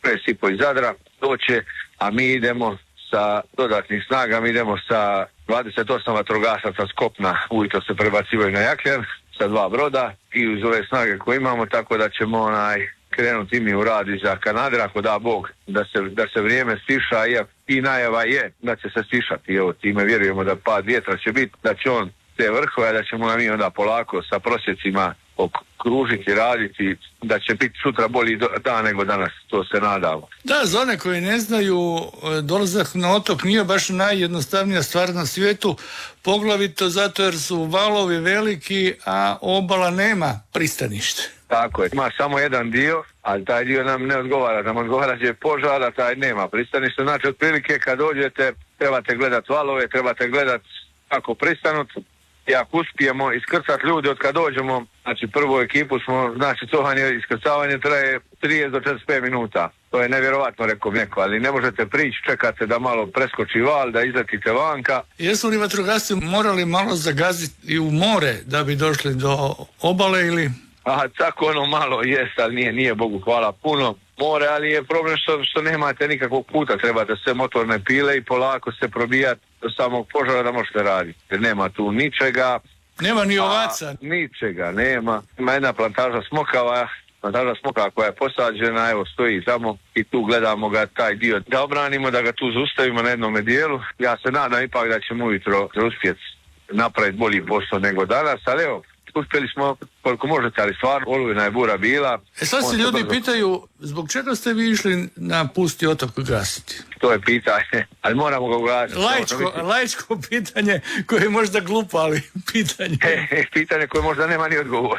6,5 iz Zadra doće, a mi idemo sa dodatnih snaga, mi idemo sa 28 vatrogasaca s kopna, ujutro se prebacivaju na Jakljan sa 2 broda i uz ove snage koje imamo, tako da ćemo krenuti mi u rad iza Kanadera, ako da Bog, da se vrijeme stiša, i najava je da će se stišati. Evo, time vjerujemo da pad vjetra će biti, da će on te vrhove, da ćemo mi onda polako sa prosjecima okružiti, raditi, da će biti sutra bolji dan nego danas, to se nadamo. Da, za one koji ne znaju, dolazak na otok nije baš najjednostavnija stvar na svijetu, poglavito zato jer su valovi veliki, a obala nema pristanište. Tako je, ima samo jedan dio, ali taj dio nam ne odgovara, nam odgovara će požar, a taj nema pristanište, znači otprilike kad dođete trebate gledati valove, trebate gledati kako pristanut. I ako uspijemo iskrcati ljude od kad dođemo, znači prvu ekipu smo, znači iskrcavanje traje 30 do 45 minuta. To je nevjerovatno, rekao neko, ali ne možete prići, čekate da malo preskoči val, da izletite vanka. Jesu li vatrogasci morali malo zagaziti i u more da bi došli do obale ili? Tako malo jest, ali nije Bogu hvala puno more, ali je problem što nemate nikakvog puta, trebate sve motorne pile i polako se probijati do samog požara da možete raditi. Jer nema tu ničega. Nema ni ovaca. Ničega nema. Ima jedna plantaža smokava koja je posađena, evo stoji tamo i tu gledamo ga taj dio da obranimo, da ga tu zaustavimo na jednome dijelu. Ja se nadam ipak da ćemo ujutro uspjeti napraviti bolji posao nego danas, ali evo, uspjeli smo koliko možete, ali stvarno olujna je bura bila. Sad se ljudi pitaju, zbog čega ste vi išli na pusti otok gasiti? To je pitanje, ali moramo ga ugasiti. Laičko pitanje koje je možda glupo, ali pitanje. Pitanje koje možda nema ni odgovor.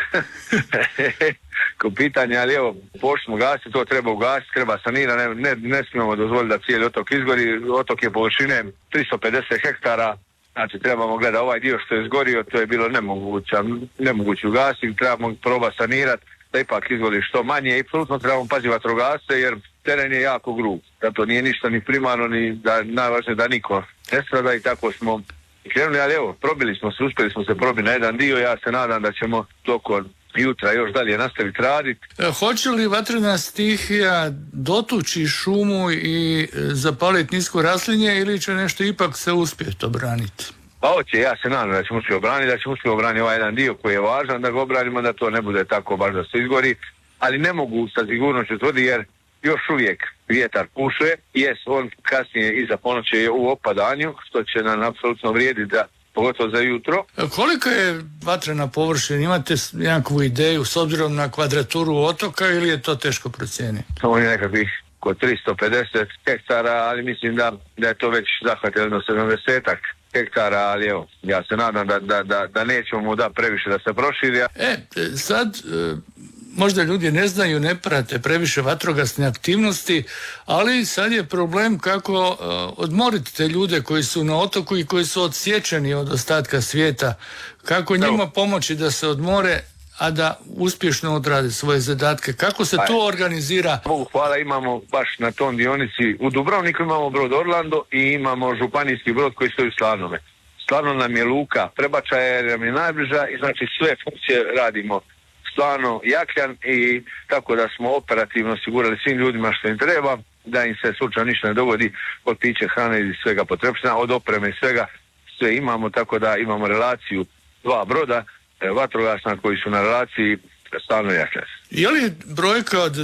Ko pitanje, ali evo, počnemo gasiti, to treba ugasiti, treba sanirati, ne smijemo dozvoliti da cijeli otok izgori. Otok je površine 350 hektara. Znači trebamo gledati ovaj dio što je izgorio, to je bilo nemoguće ugasiti, trebamo probati sanirati, da ipak izgori što manje i apsolutno trebamo paziti vatrogasce jer teren je jako grub. Zato nije ništa ni primarno, ni najvažnije da niko ne strada i tako smo krenuli, ali evo, uspjeli smo se probiti na jedan dio, ja se nadam da ćemo tokom jutra još dalje nastaviti raditi. Hoće li vatrena stihija dotući šumu i zapaliti nisko raslinje ili će nešto ipak se uspjeti obraniti? Pa hoće, ja se nadam da ćemo uspjeti obraniti ovaj jedan dio koji je važan, da ga obranimo, da to ne bude tako baš da se izgori, ali ne mogu sa sigurnošću tvrditi jer još uvijek vjetar puše, on kasnije iza ponoći je u opadanju, što će nam apsolutno vrijediti da pogotovo za jutro. Koliko je vatrena površina? Imate nekakvu ideju s obzirom na kvadraturu otoka ili je to teško procijeniti? On je nekakvih kod 350 hektara, ali mislim da je to već zahvat jedno 70 hektara, ali evo, ja se nadam da nećemo mu da previše da se proširi. Sad možda ljudi ne znaju, ne prate previše vatrogasne aktivnosti, ali sad je problem kako odmoriti te ljude koji su na otoku i koji su odsječeni od ostatka svijeta. Kako njima pomoći da se odmore, a da uspješno odrade svoje zadatke. Kako se to organizira? Bogu hvala, imamo baš na tom dionici u Dubrovniku imamo brod Orlando i imamo županijski brod koji stoji u Slanome. Slano nam je luka Prebačaja, nam je najbliža i znači sve funkcije radimo Slano, Jakljan i tako da smo operativno osigurali svim ljudima što im treba, da im se slučajno ništa ne dogodi od piće, hrane i svega potrebština, od opreme i svega, sve imamo, tako da imamo relaciju 2 broda vatrogasna koji su na relaciji Slano i Jakljan. Je li brojka od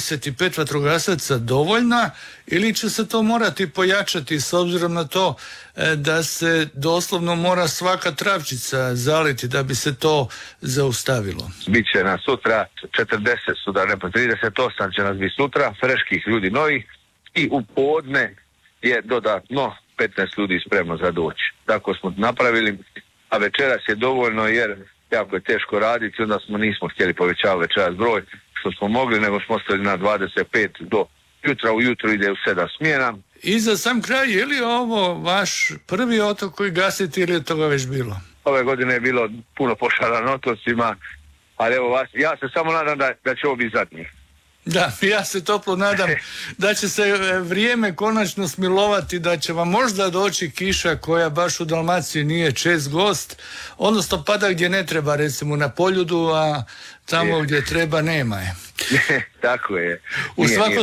25 vatrogasaca dovoljna ili će se to morati pojačati s obzirom na to da se doslovno mora svaka travčica zaliti da bi se to zaustavilo? Biće nas sutra 40 sutra, ne pa 38 će nas biti sutra, freških ljudi novih i u podne je dodatno 15 ljudi spremno za doći. Tako smo napravili, a večeras je dovoljno jer jako je teško raditi, onda nismo htjeli povećavati večeras broj što smo mogli, nego smo ostali na 25 do jutra, ujutro ide u 7 smjena. I za sam kraj, je li ovo vaš prvi otok koji gasite ili je toga već bilo? Ove godine je bilo puno požara na otocima, ali evo ja se samo nadam da će ovo biti zadnji. Da, ja se toplo nadam da će se vrijeme konačno smilovati, da će vam možda doći kiša koja baš u Dalmaciji nije čest gost, odnosno pada gdje ne treba, recimo na Poljudu, a tamo gdje treba nema je. Tako je. U svakom